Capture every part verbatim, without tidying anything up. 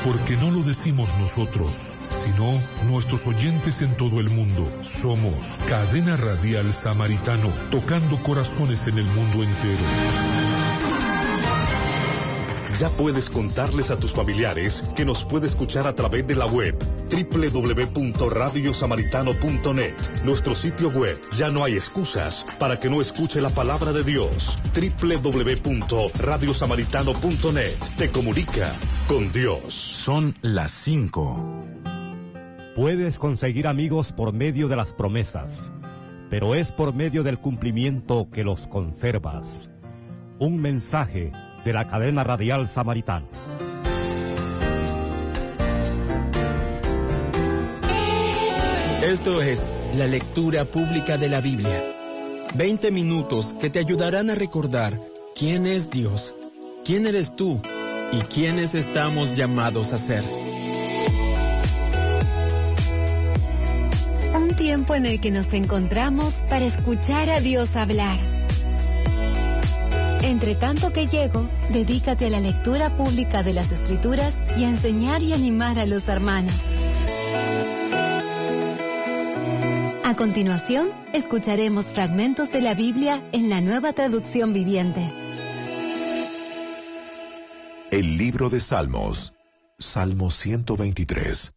porque no lo decimos nosotros, sino nuestros oyentes en todo el mundo. Somos Cadena Radial Samaritano, tocando corazones en el mundo entero. Ya puedes contarles a tus familiares que nos puede escuchar a través de la web doble u doble u doble u punto radio samaritano punto net. Nuestro sitio web. Ya no hay excusas para que no escuche la palabra de Dios. doble u doble u doble u punto radio samaritano punto net. Te comunica con Dios. Son las cinco. Puedes conseguir amigos por medio de las promesas, pero es por medio del cumplimiento que los conservas. Un mensaje de la Cadena Radial Samaritano. Esto es la lectura pública de la Biblia. Veinte minutos que te ayudarán a recordar quién es Dios, quién eres tú y quiénes estamos llamados a ser. Un tiempo en el que nos encontramos para escuchar a Dios hablar. Entre tanto que llego, dedícate a la lectura pública de las Escrituras y a enseñar y animar a los hermanos. A continuación, escucharemos fragmentos de la Biblia en la Nueva Traducción Viviente. El libro de Salmos, Salmo ciento veintitrés.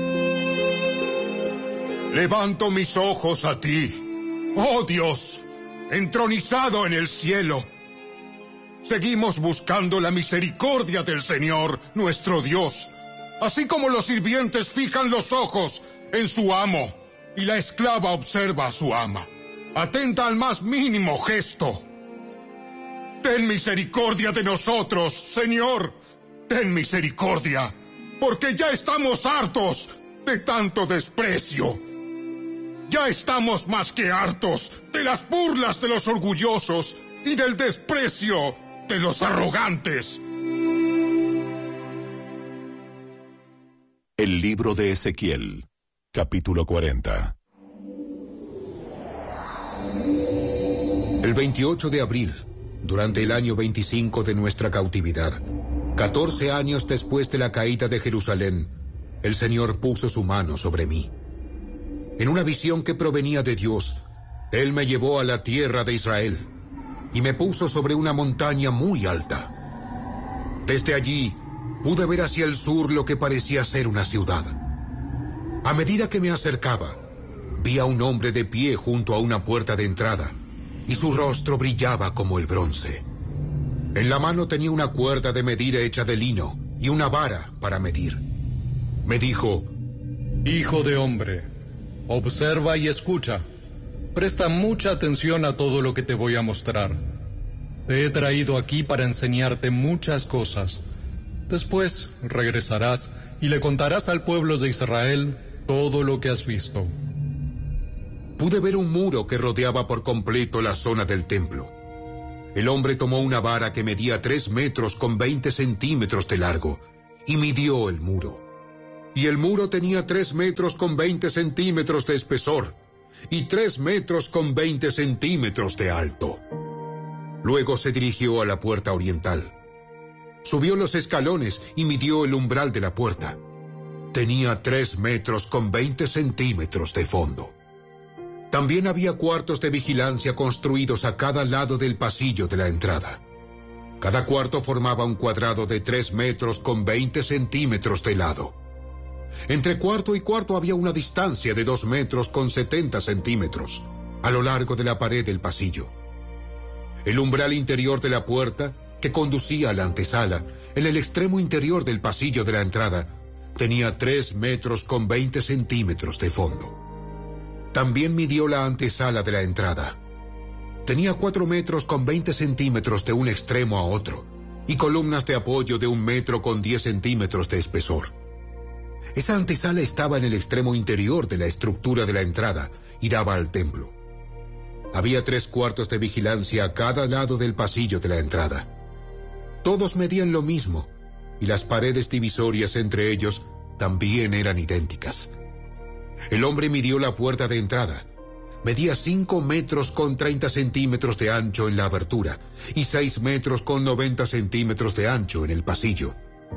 Levanto mis ojos a ti, oh Dios, entronizado en el cielo. Seguimos buscando la misericordia del Señor, nuestro Dios, así como los sirvientes fijan los ojos en su amo y la esclava observa a su ama, atenta al más mínimo gesto. Ten misericordia de nosotros, Señor, ten misericordia, porque ya estamos hartos de tanto desprecio. Ya estamos más que hartos de las burlas de los orgullosos y del desprecio de los arrogantes. El libro de Ezequiel, capítulo cuarenta. El veintiocho de abril, durante el año veinticinco de nuestra cautividad, catorce años después de la caída de Jerusalén, el Señor puso su mano sobre mí. En una visión que provenía de Dios, Él me llevó a la tierra de Israel y me puso sobre una montaña muy alta. Desde allí pude ver hacia el sur lo que parecía ser una ciudad. A medida que me acercaba, vi a un hombre de pie junto a una puerta de entrada, y su rostro brillaba como el bronce. En la mano tenía una cuerda de medir hecha de lino y una vara para medir. Me dijo: Hijo de hombre, observa y escucha. Presta mucha atención a todo lo que te voy a mostrar. Te he traído aquí para enseñarte muchas cosas. Después regresarás y le contarás al pueblo de Israel todo lo que has visto. Pude ver un muro que rodeaba por completo la zona del templo. El hombre tomó una vara que medía tres metros con veinte centímetros de largo y midió el muro. Y el muro tenía tres metros con veinte centímetros de espesor y tres metros con veinte centímetros de alto. Luego se dirigió a la puerta oriental. Subió los escalones y midió el umbral de la puerta. Tenía tres metros con veinte centímetros de fondo. También había cuartos de vigilancia construidos a cada lado del pasillo de la entrada. Cada cuarto formaba un cuadrado de tres metros con veinte centímetros de lado. Entre cuarto y cuarto había una distancia de dos metros con setenta centímetros, a lo largo de la pared del pasillo. El umbral interior de la puerta, que conducía a la antesala, en el extremo interior del pasillo de la entrada, tenía tres metros con veinte centímetros de fondo. También midió la antesala de la entrada. Tenía cuatro metros con veinte centímetros de un extremo a otro, y columnas de apoyo de un metro con diez centímetros de espesor. Esa antesala estaba en el extremo interior de la estructura de la entrada y daba al templo. Había tres cuartos de vigilancia a cada lado del pasillo de la entrada. Todos medían lo mismo, y las paredes divisorias entre ellos también eran idénticas. El hombre midió la puerta de entrada. Medía cinco metros con treinta centímetros de ancho en la abertura y seis metros con noventa centímetros de ancho en el pasillo.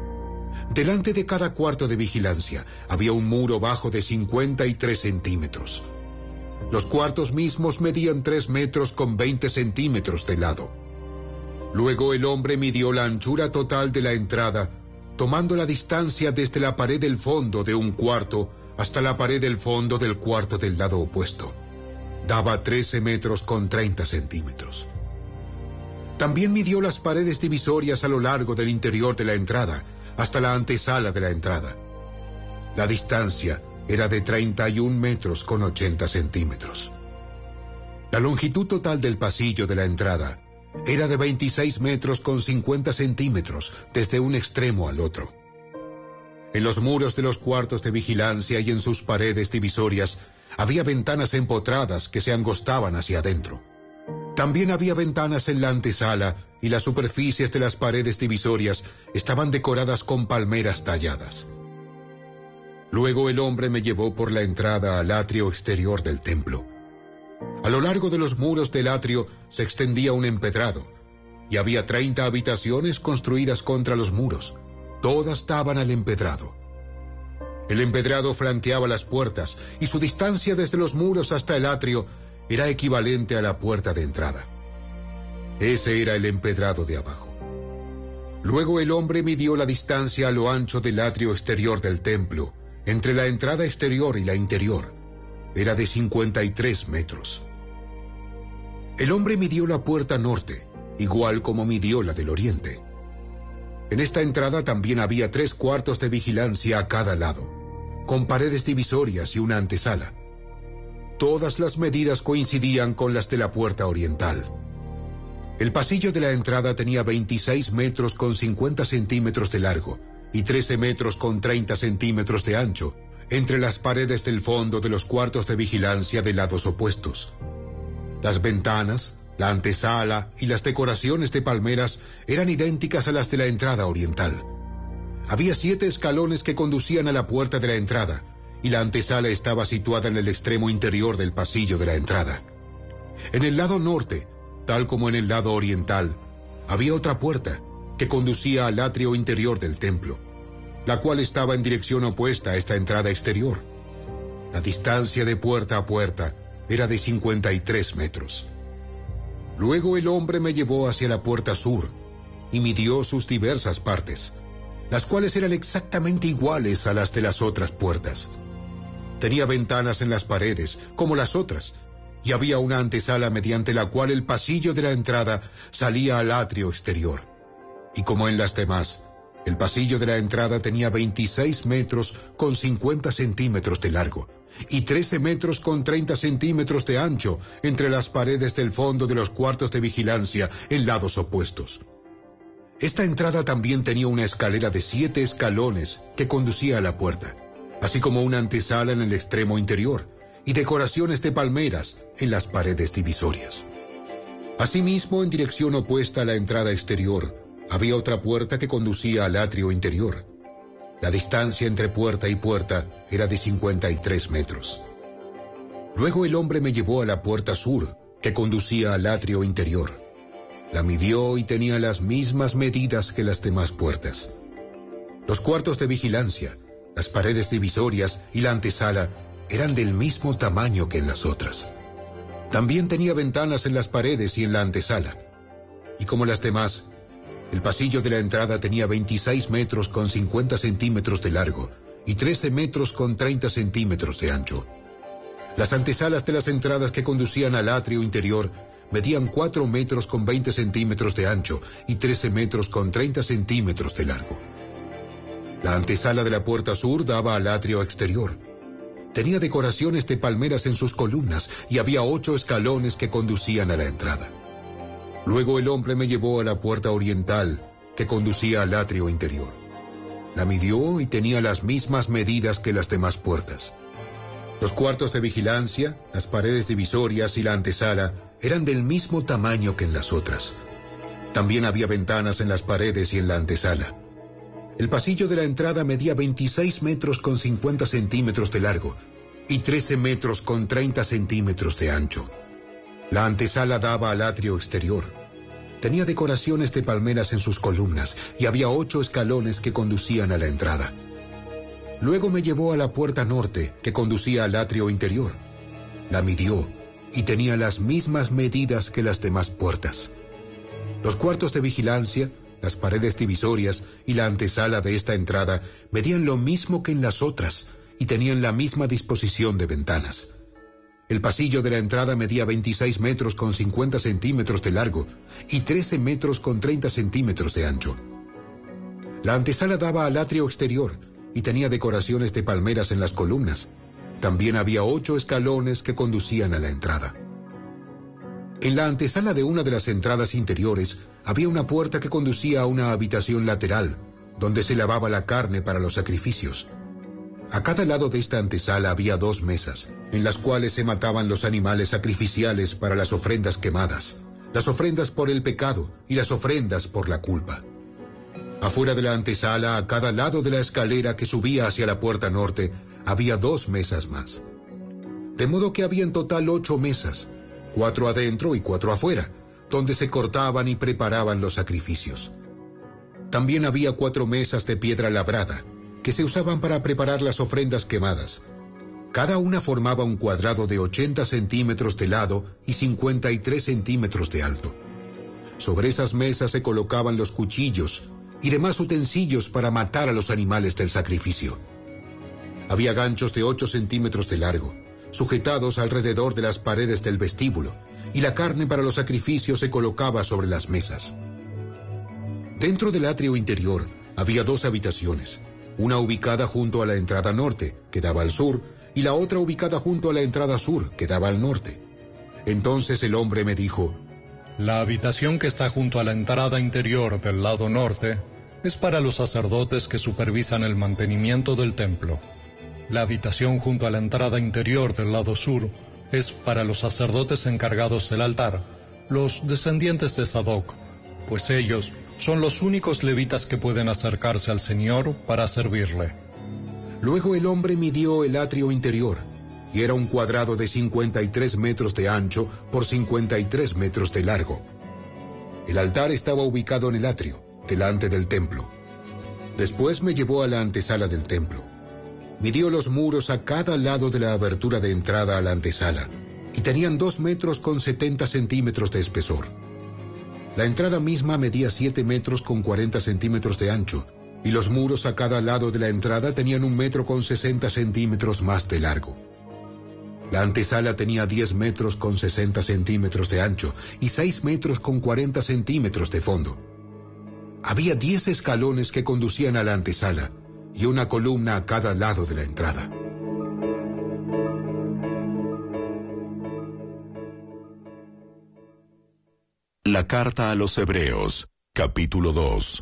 Delante de cada cuarto de vigilancia había un muro bajo de cincuenta y tres centímetros. Los cuartos mismos medían tres metros con veinte centímetros de lado. Luego el hombre midió la anchura total de la entrada, tomando la distancia desde la pared del fondo de un cuarto hasta la pared del fondo del cuarto del lado opuesto. Daba trece metros con treinta centímetros. También midió las paredes divisorias a lo largo del interior de la entrada, hasta la antesala de la entrada. La distancia era de treinta y un metros con ochenta centímetros. La longitud total del pasillo de la entrada era de veintiséis metros con cincuenta centímetros desde un extremo al otro. En los muros de los cuartos de vigilancia y en sus paredes divisorias había ventanas empotradas que se angostaban hacia adentro. También había ventanas en la antesala y las superficies de las paredes divisorias estaban decoradas con palmeras talladas. Luego el hombre me llevó por la entrada al atrio exterior del templo. A lo largo de los muros del atrio se extendía un empedrado, y había treinta habitaciones construidas contra los muros. Todas daban al empedrado. El empedrado flanqueaba las puertas, y su distancia desde los muros hasta el atrio era equivalente a la puerta de entrada. Ese era el empedrado de abajo. Luego el hombre midió la distancia a lo ancho del atrio exterior del templo, entre la entrada exterior y la interior. Era de cincuenta y tres metros. El hombre midió la puerta norte, igual como midió la del oriente. En esta entrada también había tres cuartos de vigilancia a cada lado, con paredes divisorias y una antesala. Todas las medidas coincidían con las de la puerta oriental. El pasillo de la entrada tenía veintiséis metros con cincuenta centímetros de largo y trece metros con treinta centímetros de ancho, entre las paredes del fondo de los cuartos de vigilancia de lados opuestos. Las ventanas, la antesala y las decoraciones de palmeras eran idénticas a las de la entrada oriental. Había siete escalones que conducían a la puerta de la entrada, y la antesala estaba situada en el extremo interior del pasillo de la entrada. En el lado norte, tal como en el lado oriental, había otra puerta que conducía al atrio interior del templo, la cual estaba en dirección opuesta a esta entrada exterior. La distancia de puerta a puerta era de cincuenta y tres metros. Luego el hombre me llevó hacia la puerta sur y midió sus diversas partes, las cuales eran exactamente iguales a las de las otras puertas. Tenía ventanas en las paredes, como las otras, y había una antesala mediante la cual el pasillo de la entrada salía al atrio exterior. Y como en las demás, el pasillo de la entrada tenía veintiséis metros con cincuenta centímetros de largo y trece metros con treinta centímetros de ancho entre las paredes del fondo de los cuartos de vigilancia en lados opuestos. Esta entrada también tenía una escalera de siete escalones que conducía a la puerta, así como una antesala en el extremo interior y decoraciones de palmeras en las paredes divisorias. Asimismo, en dirección opuesta a la entrada exterior, había otra puerta que conducía al atrio interior. La distancia entre puerta y puerta era de cincuenta y tres metros. Luego el hombre me llevó a la puerta sur, que conducía al atrio interior. La midió y tenía las mismas medidas que las demás puertas. Los cuartos de vigilancia, las paredes divisorias y la antesala eran del mismo tamaño que en las otras. También tenía ventanas en las paredes y en la antesala. Y como las demás, el pasillo de la entrada tenía veintiséis metros con cincuenta centímetros de largo y trece metros con treinta centímetros de ancho. Las antesalas de las entradas que conducían al atrio interior medían cuatro metros con veinte centímetros de ancho y trece metros con treinta centímetros de largo. La antesala de la puerta sur daba al atrio exterior. Tenía decoraciones de palmeras en sus columnas y había ocho escalones que conducían a la entrada. Luego el hombre me llevó a la puerta oriental que conducía al atrio interior. La midió y tenía las mismas medidas que las demás puertas. Los cuartos de vigilancia, las paredes divisorias y la antesala eran del mismo tamaño que en las otras. También había ventanas en las paredes y en la antesala. El pasillo de la entrada medía veintiséis metros con cincuenta centímetros de largo y trece metros con treinta centímetros de ancho. La antesala daba al atrio exterior. Tenía decoraciones de palmeras en sus columnas y había ocho escalones que conducían a la entrada. Luego me llevó a la puerta norte que conducía al atrio interior. La midió y tenía las mismas medidas que las demás puertas. Los cuartos de vigilancia, las paredes divisorias y la antesala de esta entrada medían lo mismo que en las otras y tenían la misma disposición de ventanas. El pasillo de la entrada medía veintiséis metros con cincuenta centímetros de largo y trece metros con treinta centímetros de ancho. La antesala daba al atrio exterior y tenía decoraciones de palmeras en las columnas. También había ocho escalones que conducían a la entrada. En la antesala de una de las entradas interiores había una puerta que conducía a una habitación lateral, donde se lavaba la carne para los sacrificios. A cada lado de esta antesala había dos mesas, en las cuales se mataban los animales sacrificiales para las ofrendas quemadas, las ofrendas por el pecado y las ofrendas por la culpa. Afuera de la antesala, a cada lado de la escalera que subía hacia la puerta norte, había dos mesas más. De modo que había en total ocho mesas, cuatro adentro y cuatro afuera, donde se cortaban y preparaban los sacrificios. También había cuatro mesas de piedra labrada, que se usaban para preparar las ofrendas quemadas. Cada una formaba un cuadrado de ochenta centímetros de lado y cincuenta y tres centímetros de alto. Sobre esas mesas se colocaban los cuchillos y demás utensilios para matar a los animales del sacrificio. Había ganchos de ocho centímetros de largo, sujetados alrededor de las paredes del vestíbulo, y la carne para los sacrificios se colocaba sobre las mesas. Dentro del atrio interior había dos habitaciones, una ubicada junto a la entrada norte, que daba al sur, y la otra ubicada junto a la entrada sur, que daba al norte. Entonces el hombre me dijo: La habitación que está junto a la entrada interior del lado norte es para los sacerdotes que supervisan el mantenimiento del templo. La habitación junto a la entrada interior del lado sur es para los sacerdotes encargados del altar, los descendientes de Sadoc, pues ellos son los únicos levitas que pueden acercarse al Señor para servirle. Luego el hombre midió el atrio interior, y era un cuadrado de cincuenta y tres metros de ancho por cincuenta y tres metros de largo. El altar estaba ubicado en el atrio, delante del templo. Después me llevó a la antesala del templo. Midió los muros a cada lado de la abertura de entrada a la antesala, y tenían dos metros con setenta centímetros de espesor. La entrada misma medía siete metros con cuarenta centímetros de ancho, y los muros a cada lado de la entrada tenían un metro con sesenta centímetros más de largo. La antesala tenía diez metros con sesenta centímetros de ancho y seis metros con cuarenta centímetros de fondo. Había diez escalones que conducían a la antesala y una columna a cada lado de la entrada. La carta a los Hebreos, capítulo dos.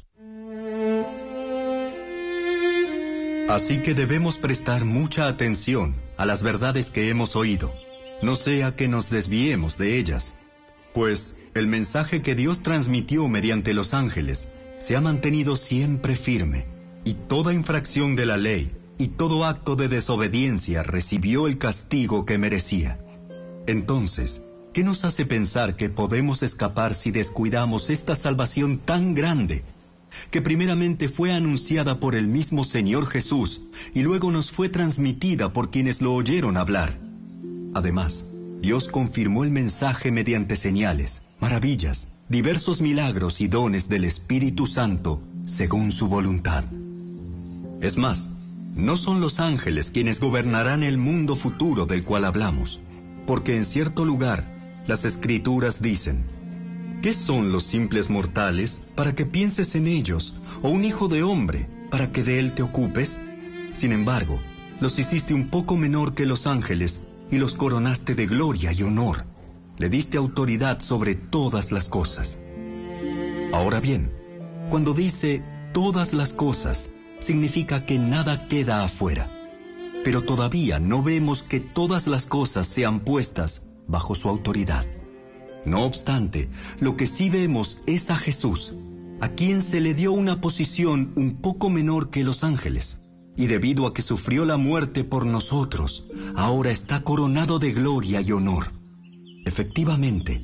Así que debemos prestar mucha atención a las verdades que hemos oído, no sea que nos desviemos de ellas, pues el mensaje que Dios transmitió mediante los ángeles se ha mantenido siempre firme, y toda infracción de la ley y todo acto de desobediencia recibió el castigo que merecía. Entonces, ¿qué nos hace pensar que podemos escapar si descuidamos esta salvación tan grande, que primeramente fue anunciada por el mismo Señor Jesús y luego nos fue transmitida por quienes lo oyeron hablar? Además, Dios confirmó el mensaje mediante señales, maravillas, diversos milagros y dones del Espíritu Santo, según su voluntad. Es más, no son los ángeles quienes gobernarán el mundo futuro del cual hablamos, porque en cierto lugar las Escrituras dicen: ¿qué son los simples mortales para que pienses en ellos, o un hijo de hombre para que de él te ocupes? Sin embargo, los hiciste un poco menor que los ángeles y los coronaste de gloria y honor. Le diste autoridad sobre todas las cosas. Ahora bien, cuando dice todas las cosas, significa que nada queda afuera. Pero todavía no vemos que todas las cosas sean puestas bajo su autoridad. No obstante, lo que sí vemos es a Jesús, a quien se le dio una posición un poco menor que los ángeles, y debido a que sufrió la muerte por nosotros, ahora está coronado de gloria y honor. Efectivamente,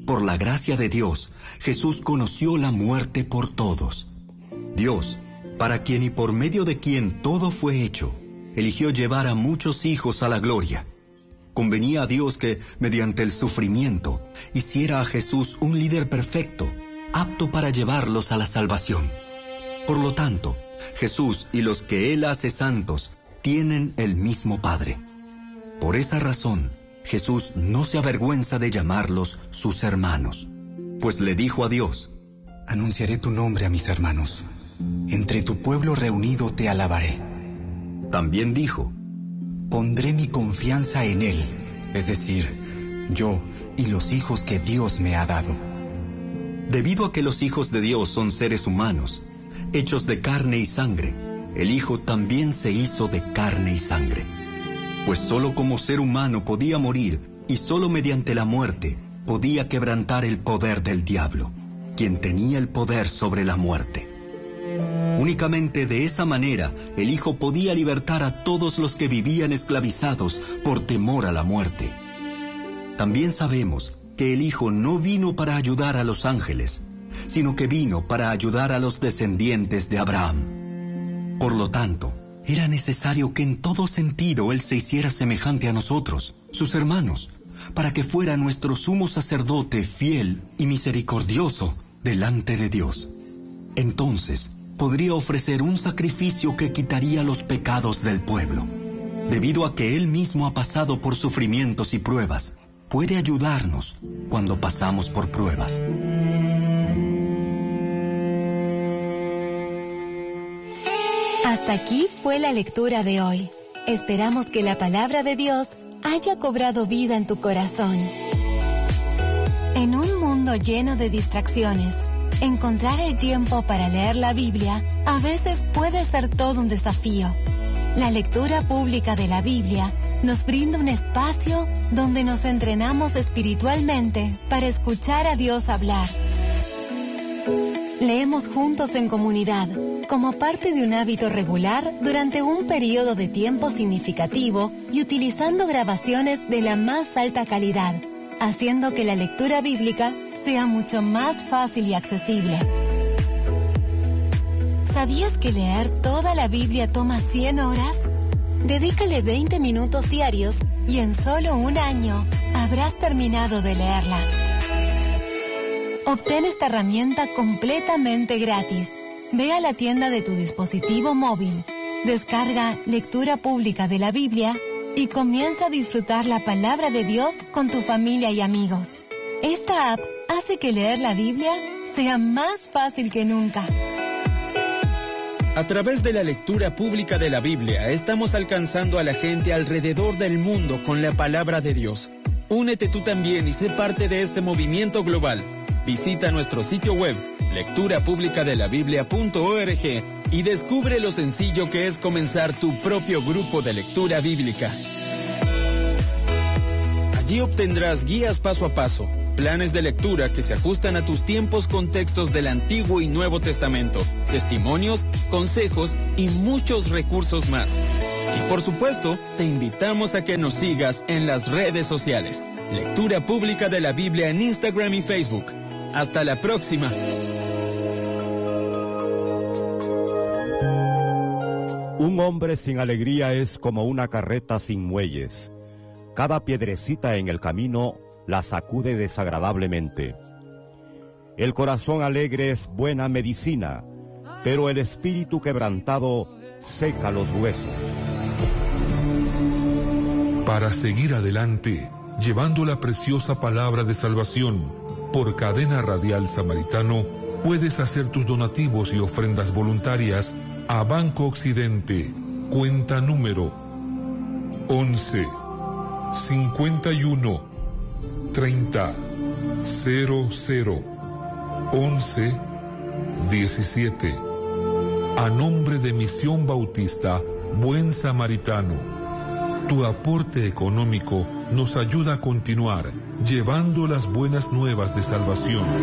por la gracia de Dios, Jesús conoció la muerte por todos. Dios, para quien y por medio de quien todo fue hecho, eligió llevar a muchos hijos a la gloria. Convenía a Dios que, mediante el sufrimiento, hiciera a Jesús un líder perfecto, apto para llevarlos a la salvación. Por lo tanto, Jesús y los que Él hace santos tienen el mismo Padre. Por esa razón, Jesús no se avergüenza de llamarlos sus hermanos, pues le dijo a Dios: anunciaré tu nombre a mis hermanos. Entre tu pueblo reunido te alabaré. También dijo: pondré mi confianza en Él, es decir, yo y los hijos que Dios me ha dado. Debido a que los hijos de Dios son seres humanos, hechos de carne y sangre, el Hijo también se hizo de carne y sangre. Pues solo como ser humano podía morir, y solo mediante la muerte podía quebrantar el poder del diablo, quien tenía el poder sobre la muerte. Únicamente de esa manera el Hijo podía libertar a todos los que vivían esclavizados por temor a la muerte. También sabemos que el Hijo no vino para ayudar a los ángeles, sino que vino para ayudar a los descendientes de Abraham. Por lo tanto, era necesario que en todo sentido Él se hiciera semejante a nosotros, sus hermanos, para que fuera nuestro sumo sacerdote fiel y misericordioso delante de Dios. Entonces, podría ofrecer un sacrificio que quitaría los pecados del pueblo. Debido a que Él mismo ha pasado por sufrimientos y pruebas, puede ayudarnos cuando pasamos por pruebas. Hasta aquí fue la lectura de hoy. Esperamos que la palabra de Dios haya cobrado vida en tu corazón. En un mundo lleno de distracciones, encontrar el tiempo para leer la Biblia a veces puede ser todo un desafío. La lectura pública de la Biblia nos brinda un espacio donde nos entrenamos espiritualmente para escuchar a Dios hablar. Leemos juntos en comunidad, como parte de un hábito regular durante un periodo de tiempo significativo y utilizando grabaciones de la más alta calidad, haciendo que la lectura bíblica sea mucho más fácil y accesible. ¿Sabías que leer toda la Biblia toma cien horas? Dedícale veinte minutos diarios y en solo un año habrás terminado de leerla. Obtén esta herramienta completamente gratis. Ve a la tienda de tu dispositivo móvil, descarga Lectura Pública de la Biblia y comienza a disfrutar la palabra de Dios con tu familia y amigos. Esta app hace que leer la Biblia sea más fácil que nunca. A través de la lectura pública de la Biblia, estamos alcanzando a la gente alrededor del mundo con la palabra de Dios. Únete tú también y sé parte de este movimiento global. Visita nuestro sitio web, lectura pública de la biblia punto org, y descubre lo sencillo que es comenzar tu propio grupo de lectura bíblica. Allí obtendrás guías paso a paso, planes de lectura que se ajustan a tus tiempos con textos del Antiguo y Nuevo Testamento, testimonios, consejos y muchos recursos más. Y por supuesto, te invitamos a que nos sigas en las redes sociales. Lectura Pública de la Biblia en Instagram y Facebook. Hasta la próxima. Un hombre sin alegría es como una carreta sin muelles. Cada piedrecita en el camino la sacude desagradablemente. El corazón alegre es buena medicina, pero el espíritu quebrantado seca los huesos. Para seguir adelante, llevando la preciosa palabra de salvación, por Cadena Radial Samaritano, puedes hacer tus donativos y ofrendas voluntarias a Banco Occidente, cuenta número once, cincuenta y uno, treinta, cero cero, once, diecisiete. A nombre de Misión Bautista Buen Samaritano. Tu aporte económico nos ayuda a continuar llevando las buenas nuevas de salvación.